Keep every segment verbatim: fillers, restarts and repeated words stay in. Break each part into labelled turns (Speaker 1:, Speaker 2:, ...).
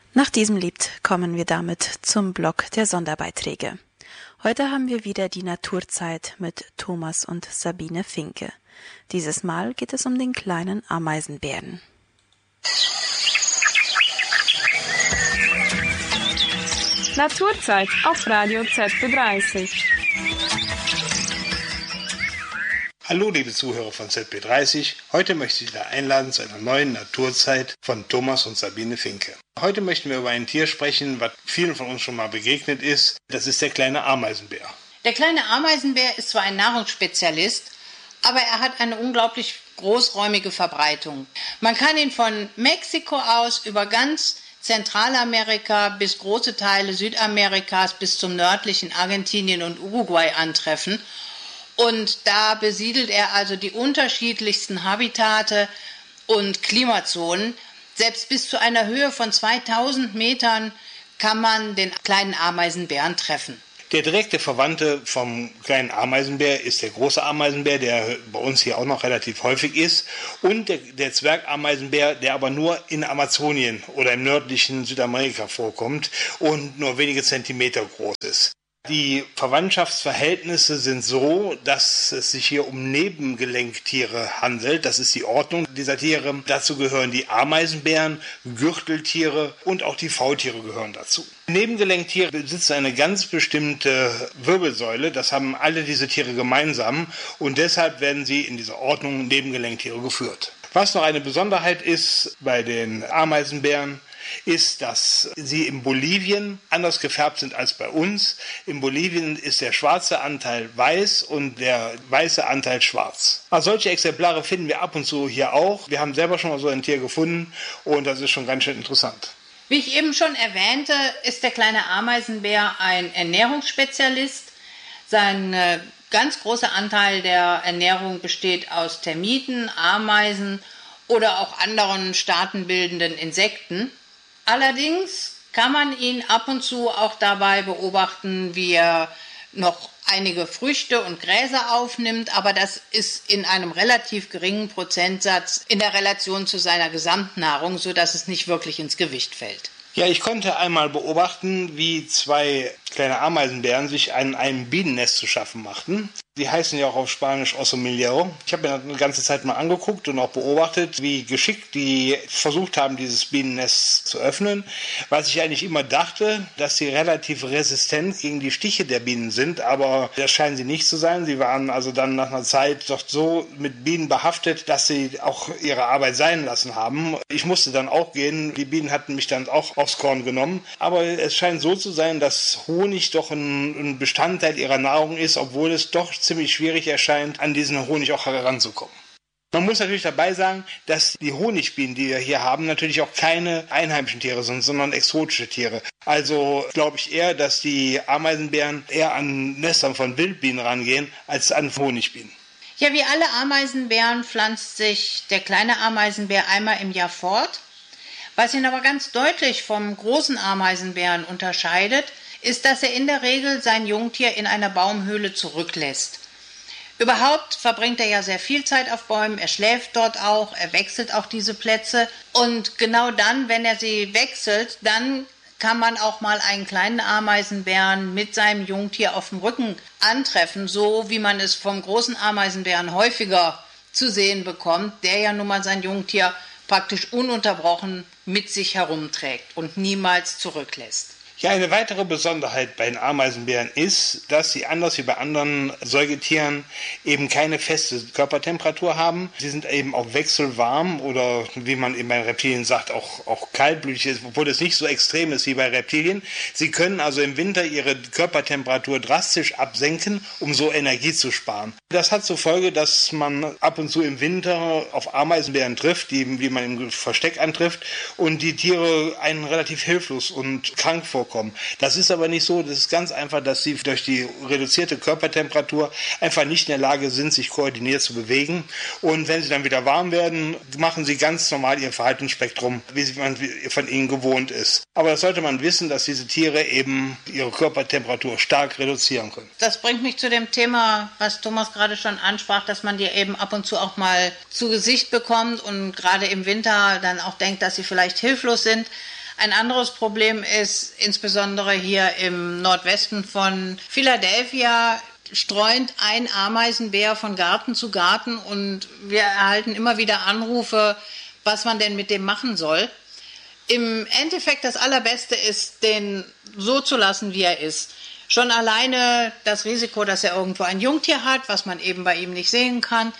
Speaker 1: Nach diesem Lied kommen wir damit zum Block der Sonderbeiträge. Heute haben wir wieder die Naturzeit mit Thomas und Sabine Finke. Dieses Mal geht es um den kleinen Ameisenbären.
Speaker 2: Naturzeit auf Radio Z B dreißig.
Speaker 3: Hallo liebe Zuhörer von Z B dreißig, heute möchte ich Sie einladen zu einer neuen Naturzeit von Thomas und Sabine Finke. Heute möchten wir über ein Tier sprechen, was vielen von uns schon mal begegnet ist. Das ist der kleine Ameisenbär.
Speaker 4: Der kleine Ameisenbär ist zwar ein Nahrungsspezialist, aber er hat eine unglaublich großräumige Verbreitung. Man kann ihn von Mexiko aus über ganz Zentralamerika bis große Teile Südamerikas bis zum nördlichen Argentinien und Uruguay antreffen. Und da besiedelt er also die unterschiedlichsten Habitate und Klimazonen. Selbst bis zu einer Höhe von zweitausend Metern kann man den kleinen Ameisenbären treffen.
Speaker 3: Der direkte Verwandte vom kleinen Ameisenbär ist der große Ameisenbär, der bei uns hier auch noch relativ häufig ist. Und der, der Zwergameisenbär, der aber nur in Amazonien oder im nördlichen Südamerika vorkommt und nur wenige Zentimeter groß ist. Die Verwandtschaftsverhältnisse sind so, dass es sich hier um Nebengelenktiere handelt. Das ist die Ordnung dieser Tiere. Dazu gehören die Ameisenbären, Gürteltiere und auch die Faultiere gehören dazu. Nebengelenktiere besitzen eine ganz bestimmte Wirbelsäule. Das haben alle diese Tiere gemeinsam und deshalb werden sie in dieser Ordnung Nebengelenktiere geführt. Was noch eine Besonderheit ist bei den Ameisenbären, ist, dass sie in Bolivien anders gefärbt sind als bei uns. In Bolivien ist der schwarze Anteil weiß und der weiße Anteil schwarz. Also solche Exemplare finden wir ab und zu hier auch. Wir haben selber schon mal so ein Tier gefunden und das ist schon ganz schön interessant.
Speaker 4: Wie ich eben schon erwähnte, ist der kleine Ameisenbär ein Ernährungsspezialist. Sein äh, ganz großer Anteil der Ernährung besteht aus Termiten, Ameisen oder auch anderen staatenbildenden Insekten. Allerdings kann man ihn ab und zu auch dabei beobachten, wie er noch einige Früchte und Gräser aufnimmt, aber das ist in einem relativ geringen Prozentsatz in der Relation zu seiner Gesamtnahrung, sodass es nicht wirklich ins Gewicht fällt.
Speaker 3: Ja, ich konnte einmal beobachten, wie zwei kleine Ameisenbären sich an einem Bienennest zu schaffen machten. Die heißen ja auch auf Spanisch Oso Millero. Ich habe mir das eine ganze Zeit mal angeguckt und auch beobachtet, wie geschickt die versucht haben, dieses Bienennest zu öffnen. Was ich eigentlich immer dachte, dass sie relativ resistent gegen die Stiche der Bienen sind, aber das scheinen sie nicht zu sein. Sie waren also dann nach einer Zeit doch so mit Bienen behaftet, dass sie auch ihre Arbeit sein lassen haben. Ich musste dann auch gehen. Die Bienen hatten mich dann auch aufs Korn genommen. Aber es scheint so zu sein, dass Honig doch ein, ein Bestandteil ihrer Nahrung ist, obwohl es doch ziemlich schwierig erscheint, an diesen Honig auch heranzukommen. Man muss natürlich dabei sagen, dass die Honigbienen, die wir hier haben, natürlich auch keine einheimischen Tiere sind, sondern exotische Tiere. Also glaube ich eher, dass die Ameisenbären eher an Nestern von Wildbienen rangehen, als an Honigbienen.
Speaker 4: Ja, wie alle Ameisenbären pflanzt sich der kleine Ameisenbär einmal im Jahr fort. Was ihn aber ganz deutlich vom großen Ameisenbären unterscheidet, ist, dass er in der Regel sein Jungtier in einer Baumhöhle zurücklässt. Überhaupt verbringt er ja sehr viel Zeit auf Bäumen, er schläft dort auch, er wechselt auch diese Plätze und genau dann, wenn er sie wechselt, dann kann man auch mal einen kleinen Ameisenbären mit seinem Jungtier auf dem Rücken antreffen, so wie man es vom großen Ameisenbären häufiger zu sehen bekommt, der ja nun mal sein Jungtier praktisch ununterbrochen mit sich herumträgt und niemals zurücklässt.
Speaker 3: Ja, eine weitere Besonderheit bei den Ameisenbären ist, dass sie anders wie bei anderen Säugetieren eben keine feste Körpertemperatur haben. Sie sind eben auch wechselwarm oder wie man eben bei Reptilien sagt, auch, auch kaltblütig, obwohl es nicht so extrem ist wie bei Reptilien. Sie können also im Winter ihre Körpertemperatur drastisch absenken, um so Energie zu sparen. Das hat zur Folge, dass man ab und zu im Winter auf Ameisenbären trifft, die, wie man im Versteck antrifft, und die Tiere einen relativ hilflos und krank vorkommen. Das ist aber nicht so, das ist ganz einfach, dass sie durch die reduzierte Körpertemperatur einfach nicht in der Lage sind, sich koordiniert zu bewegen. Und wenn sie dann wieder warm werden, machen sie ganz normal ihr Verhaltensspektrum, wie man von ihnen gewohnt ist. Aber das sollte man wissen, dass diese Tiere eben ihre Körpertemperatur stark reduzieren können.
Speaker 4: Das bringt mich zu dem Thema, was Thomas gerade schon ansprach, dass man die eben ab und zu auch mal zu Gesicht bekommt und gerade im Winter dann auch denkt, dass sie vielleicht hilflos sind. Ein anderes Problem ist insbesondere hier im Nordwesten von Philadelphia streunt ein Ameisenbär von Garten zu Garten und wir erhalten immer wieder Anrufe, was man denn mit dem machen soll. Im Endeffekt das Allerbeste ist, den so zu lassen, wie er ist. Schon alleine das Risiko, dass er irgendwo ein Jungtier hat, was man eben bei ihm nicht sehen kann,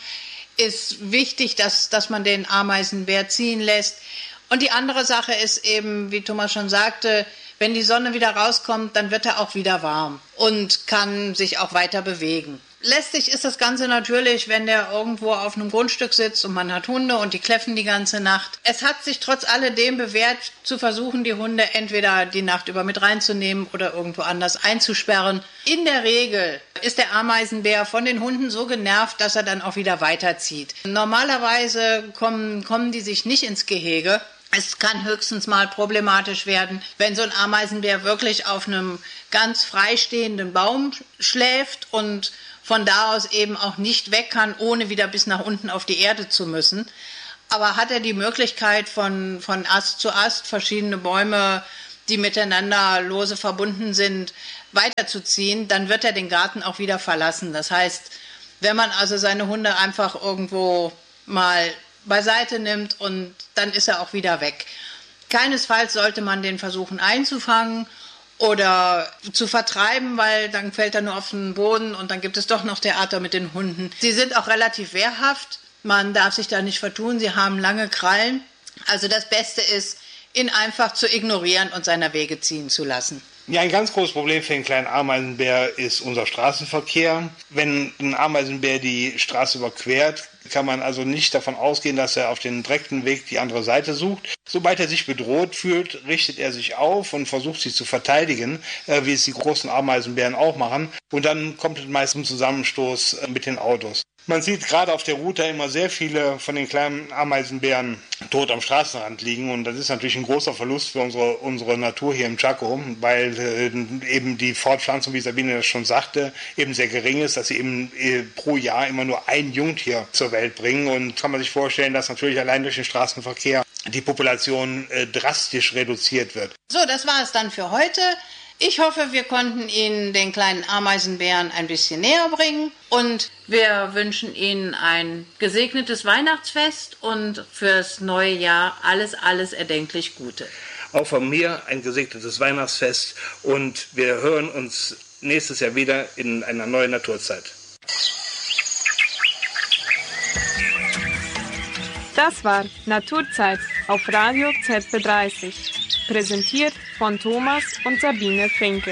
Speaker 4: ist wichtig, dass, dass man den Ameisenbär ziehen lässt. Und die andere Sache ist eben, wie Thomas schon sagte, wenn die Sonne wieder rauskommt, dann wird er auch wieder warm und kann sich auch weiter bewegen. Lästig ist das Ganze natürlich, wenn der irgendwo auf einem Grundstück sitzt und man hat Hunde und die kläffen die ganze Nacht. Es hat sich trotz alledem bewährt, zu versuchen, die Hunde entweder die Nacht über mit reinzunehmen oder irgendwo anders einzusperren. In der Regel ist der Ameisenbär von den Hunden so genervt, dass er dann auch wieder weiterzieht. Normalerweise kommen, kommen die sich nicht ins Gehege. Es kann höchstens mal problematisch werden, wenn so ein Ameisenbär wirklich auf einem ganz freistehenden Baum schläft und von da aus eben auch nicht weg kann, ohne wieder bis nach unten auf die Erde zu müssen. Aber hat er die Möglichkeit, von, von Ast zu Ast verschiedene Bäume, die miteinander lose verbunden sind, weiterzuziehen, dann wird er den Garten auch wieder verlassen. Das heißt, wenn man also seine Hunde einfach irgendwo mal beiseite nimmt und dann ist er auch wieder weg. Keinesfalls sollte man den versuchen einzufangen oder zu vertreiben, weil dann fällt er nur auf den Boden und dann gibt es doch noch Theater mit den Hunden. Sie sind auch relativ wehrhaft, man darf sich da nicht vertun, sie haben lange Krallen. Also das Beste ist, ihn einfach zu ignorieren und seiner Wege ziehen zu lassen.
Speaker 3: Ja, ein ganz großes Problem für den kleinen Ameisenbär ist unser Straßenverkehr. Wenn ein Ameisenbär die Straße überquert, kann man also nicht davon ausgehen, dass er auf den direkten Weg die andere Seite sucht. Sobald er sich bedroht fühlt, richtet er sich auf und versucht sich zu verteidigen, wie es die großen Ameisenbären auch machen. Und dann kommt es meist zum Zusammenstoß mit den Autos. Man sieht gerade auf der Route immer sehr viele von den kleinen Ameisenbären tot am Straßenrand liegen und das ist natürlich ein großer Verlust für unsere, unsere Natur hier im Chaco, weil äh, eben die Fortpflanzung, wie Sabine das schon sagte, eben sehr gering ist, dass sie eben äh, pro Jahr immer nur ein Jungtier zur Welt bringen und kann man sich vorstellen, dass natürlich allein durch den Straßenverkehr die Population äh, drastisch reduziert wird.
Speaker 4: So, das war es dann für heute. Ich hoffe, wir konnten Ihnen den kleinen Ameisenbären ein bisschen näher bringen und wir wünschen Ihnen ein gesegnetes Weihnachtsfest und fürs neue Jahr alles, alles erdenklich Gute.
Speaker 3: Auch von mir ein gesegnetes Weihnachtsfest und wir hören uns nächstes Jahr wieder in einer neuen Naturzeit.
Speaker 2: Das war Naturzeit auf Radio Z B dreißig. Präsentiert von Thomas und Sabine Finke.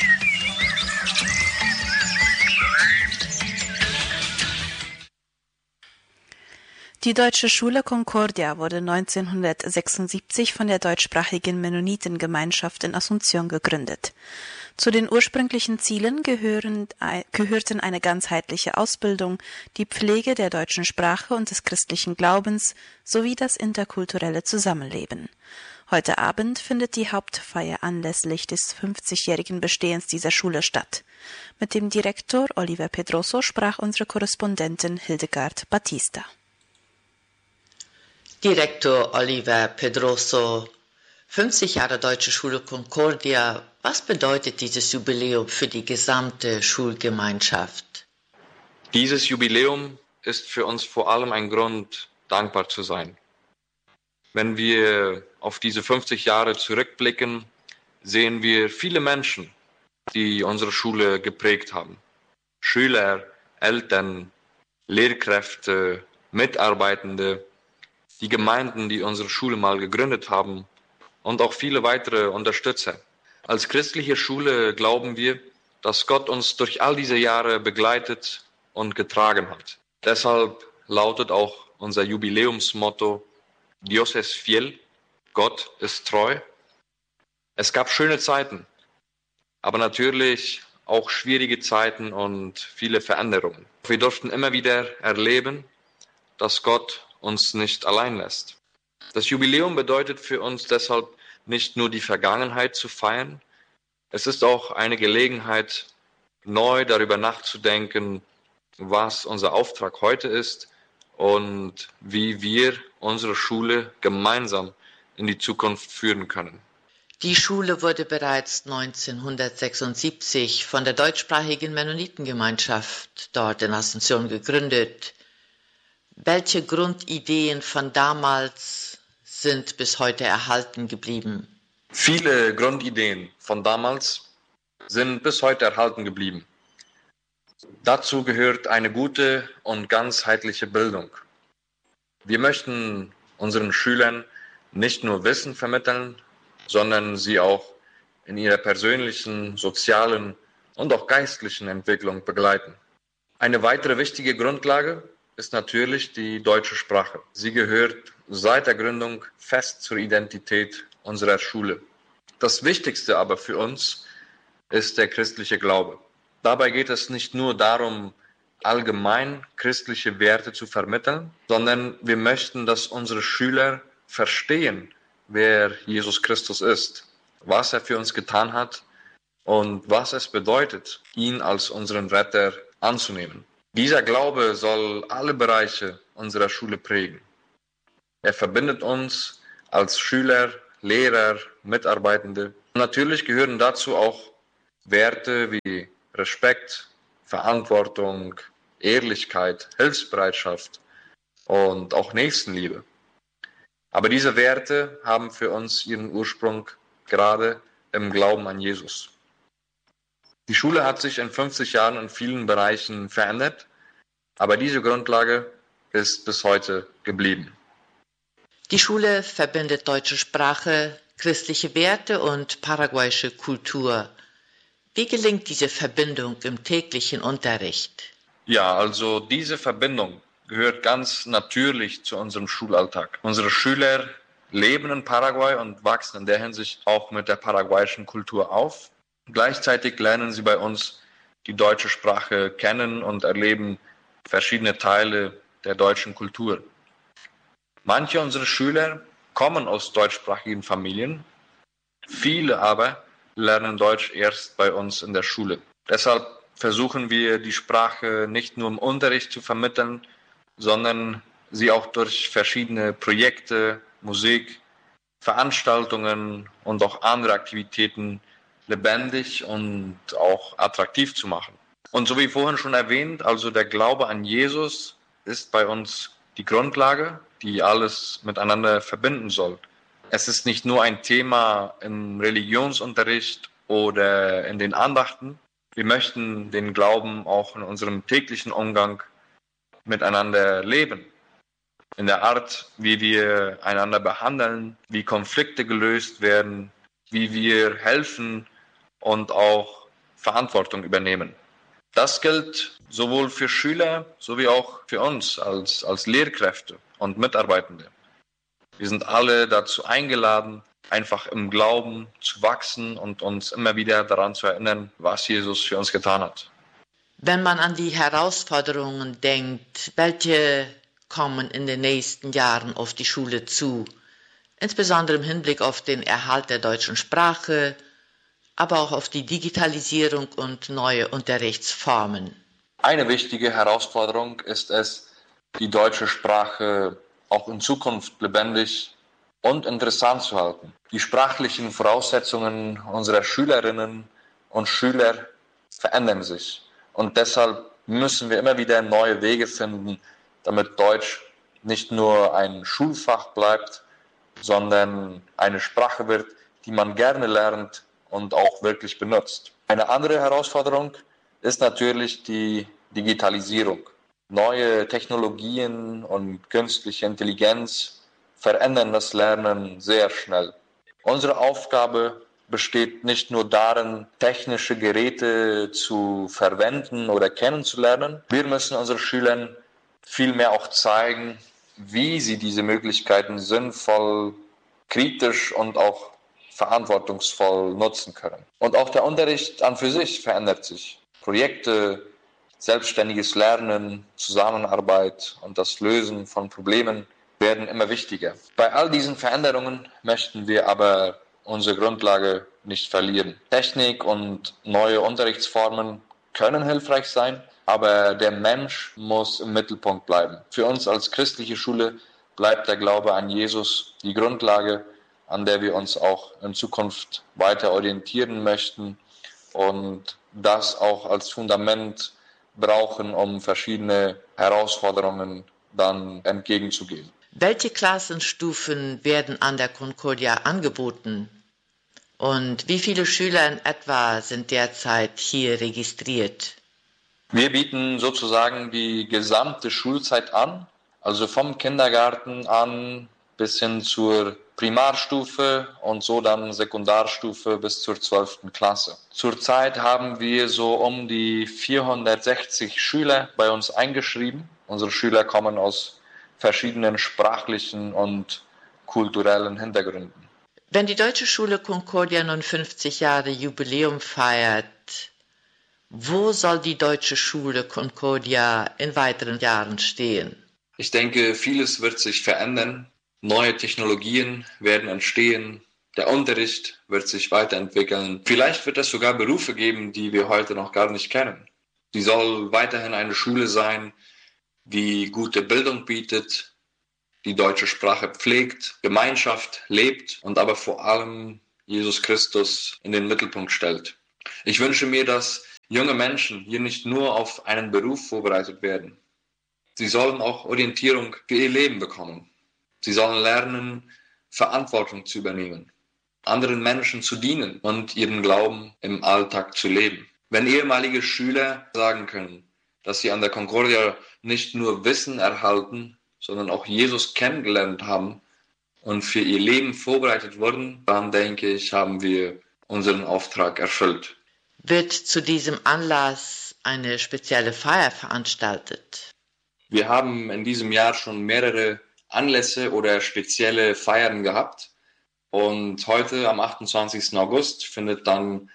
Speaker 1: Die deutsche Schule Concordia wurde neunzehnhundertsechsundsiebzig von der deutschsprachigen Mennonitengemeinschaft in Asunción gegründet. Zu den ursprünglichen Zielen gehören, gehörten eine ganzheitliche Ausbildung, die Pflege der deutschen Sprache und des christlichen Glaubens sowie das interkulturelle Zusammenleben. Heute Abend findet die Hauptfeier anlässlich des fünfzigjährigen Bestehens dieser Schule statt. Mit dem Direktor Oliver Pedroso sprach unsere Korrespondentin Hildegard Batista.
Speaker 5: Direktor Oliver Pedroso, fünfzig Jahre Deutsche Schule Concordia. Was bedeutet dieses Jubiläum für die gesamte Schulgemeinschaft?
Speaker 6: Dieses Jubiläum ist für uns vor allem ein Grund, dankbar zu sein. Wenn wir auf diese fünfzig Jahre zurückblicken, sehen wir viele Menschen, die unsere Schule geprägt haben. Schüler, Eltern, Lehrkräfte, Mitarbeitende, die Gemeinden, die unsere Schule mal gegründet haben und auch viele weitere Unterstützer. Als christliche Schule glauben wir, dass Gott uns durch all diese Jahre begleitet und getragen hat. Deshalb lautet auch unser Jubiläumsmotto: Dios es fiel, Gott ist treu. Es gab schöne Zeiten, aber natürlich auch schwierige Zeiten und viele Veränderungen. Wir durften immer wieder erleben, dass Gott uns nicht allein lässt. Das Jubiläum bedeutet für uns deshalb nicht nur die Vergangenheit zu feiern, es ist auch eine Gelegenheit, neu darüber nachzudenken, was unser Auftrag heute ist und wie wir unsere Schule gemeinsam in die Zukunft führen können.
Speaker 5: Die Schule wurde bereits neunzehnhundertsechsundsiebzig von der deutschsprachigen Mennonitengemeinschaft dort in Asunción gegründet. Welche Grundideen von damals sind bis heute erhalten geblieben?
Speaker 6: Viele Grundideen von damals sind bis heute erhalten geblieben. Dazu gehört eine gute und ganzheitliche Bildung. Wir möchten unseren Schülern nicht nur Wissen vermitteln, sondern sie auch in ihrer persönlichen, sozialen und auch geistlichen Entwicklung begleiten. Eine weitere wichtige Grundlage ist natürlich die deutsche Sprache. Sie gehört seit der Gründung fest zur Identität unserer Schule. Das Wichtigste aber für uns ist der christliche Glaube. Dabei geht es nicht nur darum, allgemein christliche Werte zu vermitteln, sondern wir möchten, dass unsere Schüler verstehen, wer Jesus Christus ist, was er für uns getan hat und was es bedeutet, ihn als unseren Retter anzunehmen. Dieser Glaube soll alle Bereiche unserer Schule prägen. Er verbindet uns als Schüler, Lehrer, Mitarbeitende. Natürlich gehören dazu auch Werte wie Respekt, Verantwortung, Ehrlichkeit, Hilfsbereitschaft und auch Nächstenliebe. Aber diese Werte haben für uns ihren Ursprung gerade im Glauben an Jesus. Die Schule hat sich in fünfzig Jahren in vielen Bereichen verändert, aber diese Grundlage ist bis heute geblieben.
Speaker 5: Die Schule verbindet deutsche Sprache, christliche Werte und paraguayische Kultur. Wie gelingt diese Verbindung im täglichen Unterricht?
Speaker 6: Ja, also diese Verbindung gehört ganz natürlich zu unserem Schulalltag. Unsere Schüler leben in Paraguay und wachsen in der Hinsicht auch mit der paraguayischen Kultur auf. Gleichzeitig lernen sie bei uns die deutsche Sprache kennen und erleben verschiedene Teile der deutschen Kultur. Manche unserer Schüler kommen aus deutschsprachigen Familien, viele aber lernen Deutsch erst bei uns in der Schule. Deshalb versuchen wir, die Sprache nicht nur im Unterricht zu vermitteln, sondern sie auch durch verschiedene Projekte, Musik, Veranstaltungen und auch andere Aktivitäten lebendig und auch attraktiv zu machen. Und so wie vorhin schon erwähnt, also der Glaube an Jesus ist bei uns die Grundlage, die alles miteinander verbinden soll. Es ist nicht nur ein Thema im Religionsunterricht oder in den Andachten. Wir möchten den Glauben auch in unserem täglichen Umgang miteinander leben. In der Art, wie wir einander behandeln, wie Konflikte gelöst werden, wie wir helfen und auch Verantwortung übernehmen. Das gilt sowohl für Schüler sowie auch für uns als, als Lehrkräfte und Mitarbeitende. Wir sind alle dazu eingeladen, einfach im Glauben zu wachsen und uns immer wieder daran zu erinnern, was Jesus für uns getan hat.
Speaker 5: Wenn man an die Herausforderungen denkt, welche kommen in den nächsten Jahren auf die Schule zu, insbesondere im Hinblick auf den Erhalt der deutschen Sprache, aber auch auf die Digitalisierung und neue Unterrichtsformen.
Speaker 6: Eine wichtige Herausforderung ist es, die deutsche Sprache auch in Zukunft lebendig und interessant zu halten. Die sprachlichen Voraussetzungen unserer Schülerinnen und Schüler verändern sich. Und deshalb müssen wir immer wieder neue Wege finden, damit Deutsch nicht nur ein Schulfach bleibt, sondern eine Sprache wird, die man gerne lernt und auch wirklich benutzt. Eine andere Herausforderung ist natürlich die Digitalisierung. Neue Technologien und künstliche Intelligenz verändern das Lernen sehr schnell. Unsere Aufgabe besteht nicht nur darin, technische Geräte zu verwenden oder kennenzulernen. Wir müssen unseren Schülern vielmehr auch zeigen, wie sie diese Möglichkeiten sinnvoll, kritisch und auch verantwortungsvoll nutzen können. Und auch der Unterricht an für sich verändert sich. Projekte, selbstständiges Lernen, Zusammenarbeit und das Lösen von Problemen werden immer wichtiger. Bei all diesen Veränderungen möchten wir aber unsere Grundlage nicht verlieren. Technik und neue Unterrichtsformen können hilfreich sein, aber der Mensch muss im Mittelpunkt bleiben. Für uns als christliche Schule bleibt der Glaube an Jesus die Grundlage an der wir uns auch in Zukunft weiter orientieren möchten und das auch als Fundament brauchen, um verschiedene Herausforderungen dann entgegenzugehen.
Speaker 5: Welche Klassenstufen werden an der Concordia angeboten? Und wie viele Schüler in etwa sind derzeit hier registriert?
Speaker 6: Wir bieten sozusagen die gesamte Schulzeit an, also vom Kindergarten an bis hin zur Primarstufe und so dann Sekundarstufe bis zur zwölften Klasse. Zurzeit haben wir so um die vierhundertsechzig Schüler bei uns eingeschrieben. Unsere Schüler kommen aus verschiedenen sprachlichen und kulturellen Hintergründen.
Speaker 5: Wenn die Deutsche Schule Concordia nun fünfzig Jahre Jubiläum feiert, wo soll die Deutsche Schule Concordia in weiteren Jahren stehen?
Speaker 6: Ich denke, vieles wird sich verändern. Neue Technologien werden entstehen. Der Unterricht wird sich weiterentwickeln. Vielleicht wird es sogar Berufe geben, die wir heute noch gar nicht kennen. Sie soll weiterhin eine Schule sein, die gute Bildung bietet, die deutsche Sprache pflegt, Gemeinschaft lebt und aber vor allem Jesus Christus in den Mittelpunkt stellt. Ich wünsche mir, dass junge Menschen hier nicht nur auf einen Beruf vorbereitet werden. Sie sollen auch Orientierung für ihr Leben bekommen. Sie sollen lernen, Verantwortung zu übernehmen, anderen Menschen zu dienen und ihren Glauben im Alltag zu leben. Wenn ehemalige Schüler sagen können, dass sie an der Concordia nicht nur Wissen erhalten, sondern auch Jesus kennengelernt haben und für ihr Leben vorbereitet wurden, dann denke ich, haben wir unseren Auftrag erfüllt.
Speaker 5: Wird zu diesem Anlass eine spezielle Feier veranstaltet?
Speaker 6: Wir haben in diesem Jahr schon mehrere Anlässe oder spezielle Feiern gehabt und heute am achtundzwanzigsten August findet dann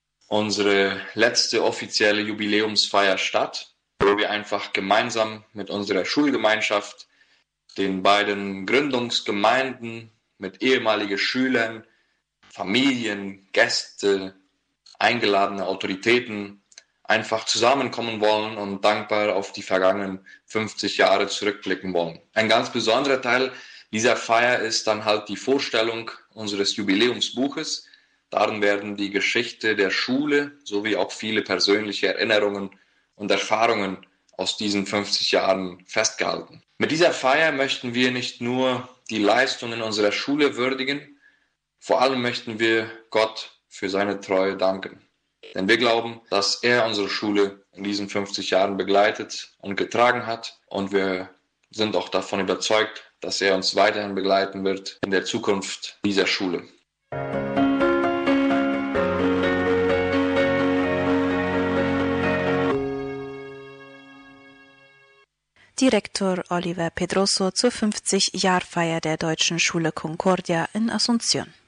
Speaker 6: unsere letzte offizielle Jubiläumsfeier statt, wo wir einfach gemeinsam mit unserer Schulgemeinschaft, den beiden Gründungsgemeinden, mit ehemaligen Schülern, Familien, Gäste, eingeladene Autoritäten einfach zusammenkommen wollen und dankbar auf die vergangenen fünfzig Jahre zurückblicken wollen. Ein ganz besonderer Teil dieser Feier ist dann halt die Vorstellung unseres Jubiläumsbuches. Darin werden die Geschichte der Schule sowie auch viele persönliche Erinnerungen und Erfahrungen aus diesen fünfzig Jahren festgehalten. Mit dieser Feier möchten wir nicht nur die Leistungen unserer Schule würdigen, vor allem möchten wir Gott für seine Treue danken. Denn wir glauben, dass er unsere Schule in diesen fünfzig Jahren begleitet und getragen hat. Und wir sind auch davon überzeugt, dass er uns weiterhin begleiten wird in der Zukunft dieser Schule.
Speaker 1: Direktor Oliver Pedroso zur fünfzig-Jahr-Feier der Deutschen Schule Concordia in Asunción.